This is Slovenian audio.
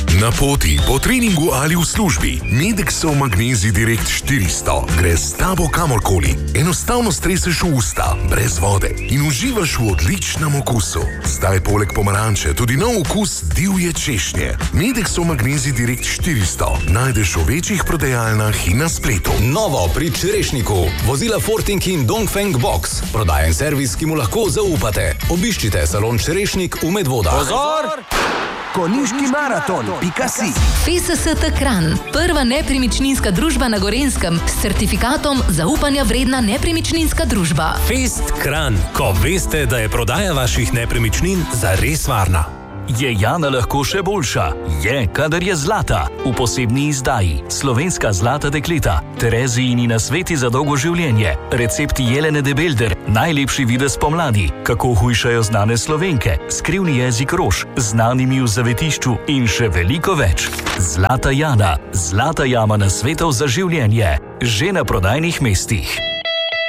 Na poti, po treningu ali v službi, Medexov Magnezij Direkt 400 gre s tabo kamorkoli. Enostavno streseš v usta, brez vode in uživaš v odličnem okusu. Zdaj poleg pomaranče tudi nov okus divje češnje. Medexov Magnezij Direkt 400 najdeš v večjih prodajalnah in na spletu. Novo pri Čerešniku. Vozila Fortink in Dongfeng Box. Prodajen servis, ki mu lahko zaupate. Obiščite salon Čerešnik v Medvodah. Pozor! Konjiški maraton.si FSST Kranj, prva nepremičninska družba na Gorenjskem s certifikatom zaupanja vredna nepremičninska družba. Fest Kranj, ko veste, da je prodaja vaših nepremičnin zares varna. Je Jana lahko še boljša? Je, kadar je zlata. V posebni izdaji Slovenska zlata dekleta, Terezijini nasveti za dolgo življenje, recepti Jelene de Belder, najlepši videz pomladi, kako hujšajo znane Slovenke, skrivni jezik rož, znanimi v zavetišču in še veliko več. Zlata Jana, zlata jama nasvetov za življenje, že na prodajnih mestih.